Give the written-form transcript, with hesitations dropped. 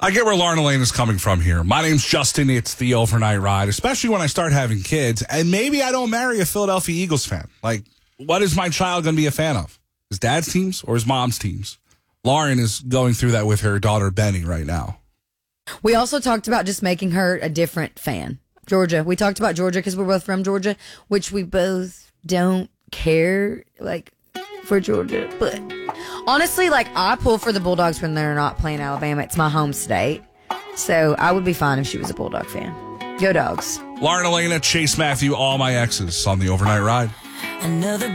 I get where Lauren Elaine is coming from here. My name's Justin. It's the Overnight Ride, especially when I start having kids. And maybe I don't marry a Philadelphia Eagles fan. Like, what is my child going to be a fan of? His dad's teams or his mom's teams? Lauren is going through that with her daughter, Benny, right now. We also talked about just making her a different fan. Georgia. We talked about Georgia because we're both from Georgia, which we both don't care, for Georgia. But honestly, I pull for the Bulldogs when they're not playing Alabama. It's my home state. So I would be fine if she was a Bulldog fan. Go Dogs. Lauren Elena, Chase Matthew, all my exes on the Overnight Ride. Another